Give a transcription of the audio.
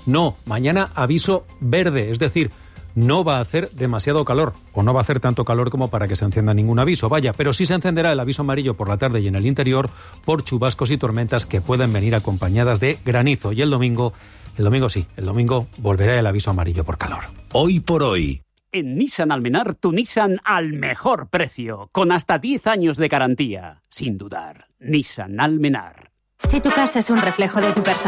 No, mañana aviso verde, es decir, no va a hacer demasiado calor, o no va a hacer tanto calor como para que se encienda ningún aviso, vaya, pero sí se encenderá el aviso amarillo por la tarde y en el interior por chubascos y tormentas que pueden venir acompañadas de granizo. Y el domingo volverá el aviso amarillo por calor. Hoy por hoy. En Nissan Almenar, tu Nissan al mejor precio, con hasta 10 años de garantía. Sin dudar, Nissan Almenar. Si tu casa es un reflejo de tu personalidad,